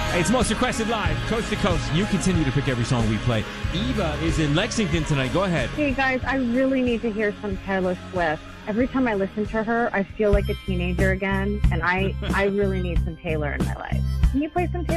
Hey, it's Most Requested Live, coast to coast. You continue to pick every song we play. Eva is in Lexington tonight. Go ahead. Hey guys, I really need to hear some Taylor Swift. Every time I listen to her, I feel like a teenager again, and I really need some Taylor in my life. Can you play some Taylor?